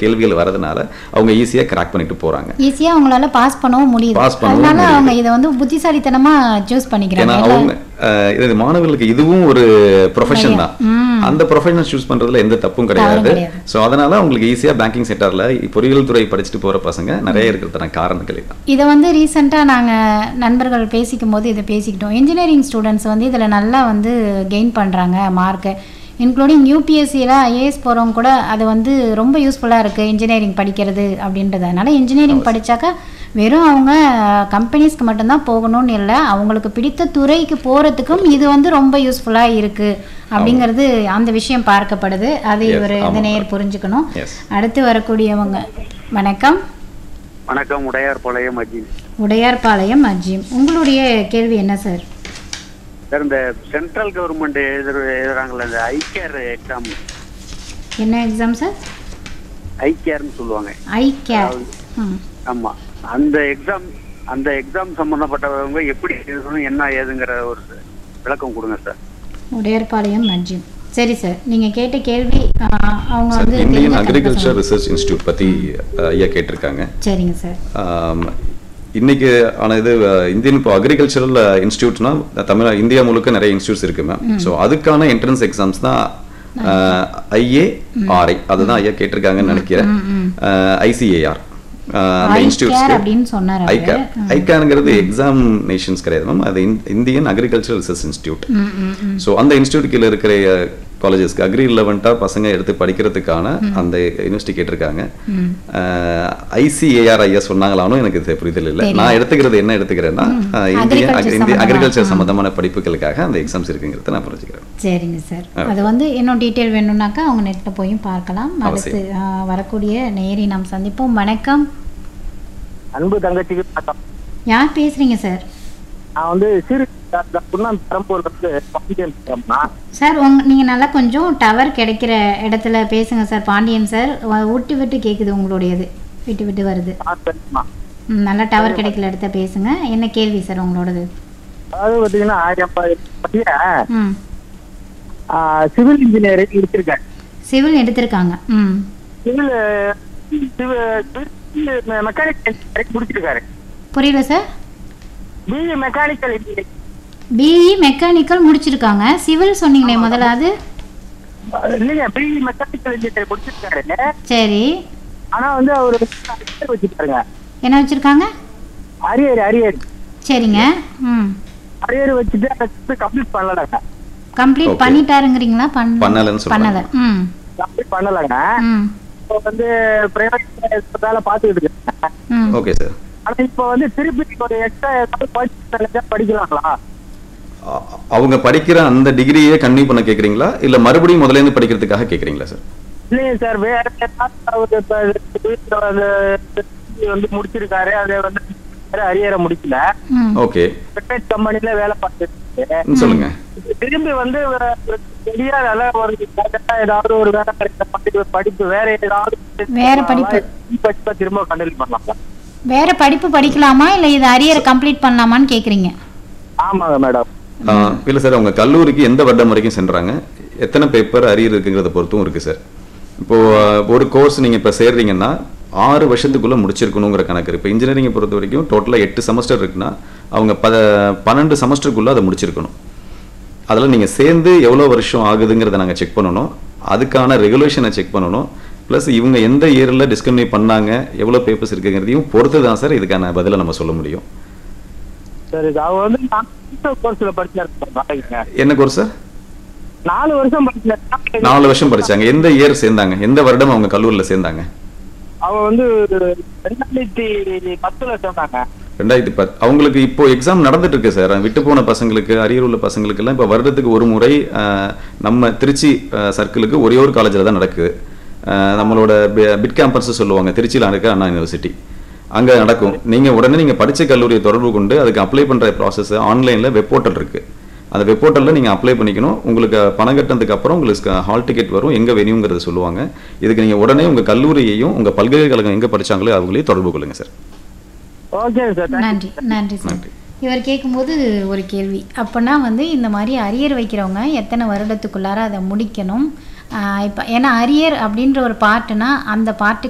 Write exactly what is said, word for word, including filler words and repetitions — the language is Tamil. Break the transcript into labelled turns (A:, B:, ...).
A: கேள்விகள் வரதுனால அவங்க ஈஸியாக கிராக் பண்ணிட்டு போகிறாங்க.
B: ஈஸியாக அவங்களால பாஸ் பண்ணவும் முடியுது.
A: பாஸ் பண்ணவும்
B: அதனால அவங்க இதை வந்து புத்திசாலித்தனமாக சூஸ் பண்ணிக்கிறாங்க.
A: ஏன்னா அவங்க இது மாணவர்களுக்கு இதுவும் ஒரு ப்ரொஃபஷன் தான். அந்த ப்ரொஃபஷனை சூஸ் பண்ணுறதுல எந்த தப்பும் கிடையாது. ஸோ அதனால அவங்களுக்கு ஈஸியாக பேங்கிங் செக்டரில் பொறியியல் துறை படிச்சுட்டு போகிற பசங்க நிறைய இருக்கிறதான காரணங்கள் தான்.
B: இதை வந்து ரீசெண்டாக நாங்கள் நண்பர்கள் பேசிக்கும் போது இதை பேசிக்கிட்டோம். இன்ஜினியரிங் ஸ்டூடெண்ட்ஸ் வந்து இதில் நல்லா வந்து கெயின் பண்ணுறாங்க மார்க்கு. இன்க்ளூடிங் யூபிஎஸ்சியில் ஐஏஎஸ் போகிறவங்க கூட அது வந்து ரொம்ப யூஸ்ஃபுல்லாக இருக்குது இன்ஜினியரிங் படிக்கிறது அப்படின்றதுனால. இன்ஜினியரிங் படித்தாக்கா வெறும் அவங்க கம்பெனிஸ்க்கு மட்டும்தான் போகணும்னு இல்லை, அவங்களுக்கு பிடித்த துறைக்கு போகிறதுக்கும் இது வந்து ரொம்ப யூஸ்ஃபுல்லாக இருக்குது அப்படிங்கிறது அந்த விஷயம் பார்க்கப்படுது. அது இவர் இந்த நேயர் புரிஞ்சுக்கணும். அடுத்து வரக்கூடியவங்க வணக்கம்.
C: வணக்கம். உடையார்பாளையம் அஜீம்.
B: உடையார்பாளையம் அஜீம், உங்களுடைய கேள்வி என்ன சார்?
C: சார், இந்த சென்ட்ரல் கவர்மெண்ட் எழுதுற எழுதுறாங்கல்ல இந்த ஐகேர் எக்ஸாம்.
B: என்ன எக்ஸாம் சார்?
C: ஐகேர்னு சொல்லுவாங்க.
B: ஐகேர்.
C: ஆமா, அந்த எக்ஸாம் அந்த எக்ஸாம் சம்பந்தப்பட்டவங்க எப்படி எழுதணும் என்ன ஏதுங்கிற ஒரு விளக்கம் கொடுங்க சார்.
B: உடையார்பாளையம் அஜீம். சரி சார், நீங்க கேட்ட கேள்வி அவங்க வந்து
A: இந்தியன் அக்ரிகல்ச்சர் ரிசர்ச் இன்ஸ்டிடியூட் பத்தி ஐயா கேட்டிருக்காங்க.
B: சரிங்க சார்.
A: இன்னைக்கு ஆன இது இந்தியன் இப்போ அக்ரிகல்ச்சரல் இன்ஸ்டியூட்னா தமிழ் இந்தியா முழுக்க நிறைய இன்ஸ்டியூட்ஸ் இருக்கு மேம். ஸோ அதுக்கான என்ட்ரன்ஸ் எக்ஸாம்ஸ் தான் ஐஏஆர்ஐ, அதுதான் ஐயா கேட்டிருக்காங்கன்னு நினைக்கிறேன். ஐசிஏஆர் அந்த இன்ஸ்டியூட்ஸ்க்கு ஐகேர் ஐகேர்ங்கிறது எக்ஸாமினேஷன்ஸ் கிடையாது மேம், அது Indian agricultural research institute. So அந்த இன்ஸ்டியூட் கீழே இருக்கிற காலேஜஸ்க்கு அக்ரி ரிலவெண்ட்டாக பசங்க எடுத்து படிக்கிறதுக்கான அந்த யூனிவர்சிட்டி கேட்டிருக்காங்க. ஐசிஏஆர் ஐயா சொன்னாங்களானும் எனக்கு இது புரிதல் இல்லை. நான் எடுத்துக்கிறது என்ன எடுத்துக்கிறேன்னா இந்தியன் அக்ரிகல்ச்சர் சம்பந்தமான படிப்புகளுக்காக அந்த எக்ஸாம்ஸ் இருக்குங்கிறத நான் புரிஞ்சுக்கிறேன்.
B: சரிங்க சார். அது வந்து இன்னும் டீட்டெயில் வேணும்னாக்கா அவங்க நெட்டில் போய் பார்க்கலாம். அடுத்து வரக்கூடிய நேரி நாம் சந்திப்போம். வணக்கம்.
D: அன்பு தங்கச்சிக்கு வணக்கம்.
B: யார் பேசுறீங்க சார்?
D: நான் வந்து சிறு
B: சார் உங்க நீங்க நல்லா கொஞ்சம் டவர் கிடைக்கிற இடத்துல பேசுங்க சார். பாண்டியன் சார், விட்டு விட்டு கேக்குது உங்களுடையது, விட்டு விட்டு வருது. நல்லா டவர் கிடைக்கல இடத்த பேசுங்க. என்ன கேள்வி சார் உங்களோடது?
D: அதாவது பாத்தீங்கன்னா சிவில் இன்ஜினியரிங் எடுத்திருக்காங்க.
B: சிவில் எடுத்திருக்காங்க. ம்
D: சிவில் மெக்கானிக்கல் முடிச்சிருக்காரு.
B: புரியல sir?
D: BE mechanical engineering.
B: BE mechanical முடிச்சிருக்காங்க. சிவில் சொன்னீங்களே முதல்ல, அது
D: இல்லைங்க, பிஇ மெக்கானிக்கல் இன்ஜினியரிங் முடிச்சிருக்காருங்க.
B: சரி.
D: ஆனா வந்து அவர் அரியர் வச்சிருக்காருங்க.
B: என்ன வச்சிருக்காங்க?
D: அரியர். அரியர்.
B: சரிங்க. ம்
D: அரியர் வச்சிட்டு அதை கம்ப்ளீட் பண்ணலங்க.
B: கம்ப்ளீட் பண்ணிட்டாருங்கறீங்களா? பண்ணலன்னு சொல்றாங்க. பண்ணல. ம்
D: கம்ப்ளீட் பண்ணலங்க. ம் இப்போ வந்து பிரைவேட் வேலை பார்த்துக்கிட்டு இருக்கேன்.
A: Okay sir.
D: ஆனா இப்போ வந்து திருப்பி ஒரு எக்ஸ்ட்ரா படிக்கலாங்களா?
A: அவங்க படிக்கிற அந்த டிகிரியே கன்டினியூ பண்ண கேக்குறீங்களா இல்ல மறுபடியும் முதல்ல இருந்து படிக்கிறதுக்காக கேக்குறீங்களா சார்?
D: இல்லையே சார், வேற வந்து முடிச்சிருக்காரு, அதை வந்து அரியரை முடிக்கல.
A: ஓகே.
D: பிரைவேட் கம்பெனில வேலை பார்த்துட்டு சொல்லுங்க. திரும்பி வந்து தெரியாத ஒரு ஏதாவது ஒரு வேலை படிப்பு வேற ஏதாவது
B: வேற படிப்பு
D: திரும்ப கண்டினியூ பண்ணலாம்.
B: வேற படிப்பு படிக்கலாமா இல்ல இது அரியரை கம்ப்ளீட் பண்ணலாமான்னு கேக்குறீங்க?
D: ஆமாங்க மேடம்.
A: இல்ல சார், அவங்க கல்லூரிக்கு எந்த வருடம் வரைக்கும் சென்றாங்க, எத்தனை பேப்பர் அரியர் இருக்குங்கிறத பொறுத்தும் இருக்கு சார். இப்போ ஒரு கோர்ஸ் நீங்க இப்ப சேர்றீங்கன்னா ஆறு வருஷத்துக்குள்ள முடிச்சிருக்கணுங்கிற கணக்கு இருக்கு. இப்போ இன்ஜினியரிங்கை பொறுத்த வரைக்கும் டோட்டலா எட்டு செமஸ்டர் இருக்குன்னா அவங்க ப பன்னெண்டு செமஸ்டருக்குள்ள அதை முடிச்சிருக்கணும். அதில் நீங்கள் சேர்ந்து எவ்வளோ வருஷம் ஆகுதுங்கிறத நாங்கள் செக் பண்ணணும். அதுக்கான ரெகுலேஷனை செக் பண்ணணும். ப்ளஸ் இவங்க எந்த இயரில் டிஸ்கன்டினியூ பண்ணாங்க, எவ்வளோ பேப்பர்ஸ் இருக்குங்கிறதையும் பொறுத்து தான் சார் இதுக்கான பதிலை நம்ம சொல்ல முடியும். என்ன கோர்ஸ் சார்?
D: நாலு வருஷம்
A: நாலு வருஷம் படிச்சாங்க. எந்த இயர் சேர்ந்தாங்க, எந்த வருடம் அவங்க கல்லூரியில் சேர்ந்தாங்க?
D: அவங்க வந்து ரெண்டாயிரத்தி பத்துல சேர்ந்தாங்க.
A: ரெண்டாயிரத்தி பத்து. அவங்களுக்கு இப்போ எக்ஸாம் நடந்துட்டு இருக்கு சார். விட்டு போன பசங்களுக்கு, அரியர் உள்ள பசங்களுக்கு எல்லாம் இப்போ வருடத்துக்கு ஒரு முறை நம்ம திருச்சி சர்க்கிளுக்கு ஒரே ஒரு காலேஜில் தான் நடக்குது. நம்மளோட பிட் கேம்பஸ் சொல்லுவாங்க, திருச்சியில் இருக்க அண்ணா யூனிவர்சிட்டி, அங்கே நடக்கும். நீங்கள் உடனே நீங்கள் படித்த கல்லூரியை தொடர்பு கொண்டு அதுக்கு அப்ளை பண்ணுற ப்ராசஸ் ஆன்லைனில் வெப் போர்ட்டல் இருக்குது. அந்த வெப் போர்ட்டலில் நீங்கள் அப்ளை பண்ணிக்கணும். உங்களுக்கு பணம் கட்டினதுக்கு அப்புறம் உங்களுக்கு ஹால் டிக்கெட் வரும், எங்கே வெனியுங்கிறத சொல்லுவாங்க. இதுக்கு நீங்கள் உடனே உங்கள் கல்லூரியையும் உங்கள் பல்கலைக்கழகம் எங்கே படித்தாங்களோ அவங்களையும் தொடர்பு கொள்ளுங்கள் சார்.
B: நன்றி நன்றி சார். இவர் கேட்கும்போது ஒரு கேள்வி, அப்போனா வந்து இந்த மாதிரி அரியர் வைக்கிறவங்க எத்தனை வருடத்துக்குள்ளார அதை முடிக்கணும்? இப்போ ஏன்னா அரியர் அப்படின்ற ஒரு பார்ட்டுனா அந்த பார்ட்டு